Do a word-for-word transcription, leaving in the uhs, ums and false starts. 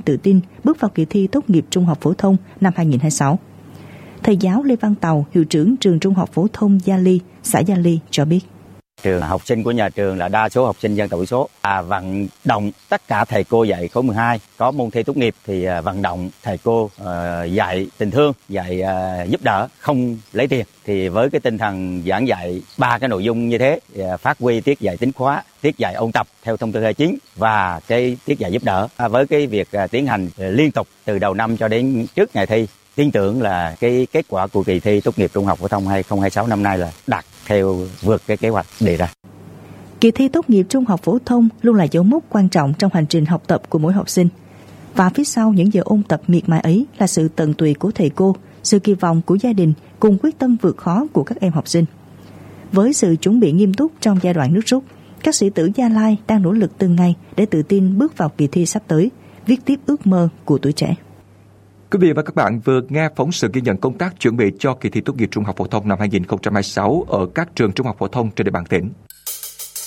tự tin bước vào kỳ thi tốt nghiệp trung học phổ thông năm hai không hai sáu. Thầy giáo Lê Văn Tàu, hiệu trưởng trường trung học phổ thông Gia Ly, xã Gia Ly cho biết. Trường học sinh của nhà trường là đa số học sinh dân tộc thiểu số, à, vận động tất cả thầy cô dạy khối mười hai có môn thi tốt nghiệp thì à, vận động thầy cô uh, dạy tình thương, dạy uh, giúp đỡ, không lấy tiền. Thì với cái tinh thần giảng dạy ba cái nội dung như thế, uh, phát huy tiết dạy tính khóa, tiết dạy ôn tập theo thông tư hai mươi chín và cái tiết dạy giúp đỡ, à, với cái việc uh, tiến hành uh, liên tục từ đầu năm cho đến trước ngày thi. Tin tưởng là cái kết quả của kỳ thi tốt nghiệp trung học phổ thông hai không hai sáu năm nay là đạt theo vượt cái kế hoạch đề ra. Kỳ thi tốt nghiệp trung học phổ thông luôn là dấu mốc quan trọng trong hành trình học tập của mỗi học sinh. Và phía sau những giờ ôn tập miệt mài ấy là sự tận tụy của thầy cô, sự kỳ vọng của gia đình cùng quyết tâm vượt khó của các em học sinh. Với sự chuẩn bị nghiêm túc trong giai đoạn nước rút, các sĩ tử Gia Lai đang nỗ lực từng ngày để tự tin bước vào kỳ thi sắp tới, viết tiếp ước mơ của tuổi trẻ. Quý vị và các bạn vừa nghe phóng sự ghi nhận công tác chuẩn bị cho kỳ thi tốt nghiệp trung học phổ thông năm hai không hai sáu ở các trường trung học phổ thông trên địa bàn tỉnh.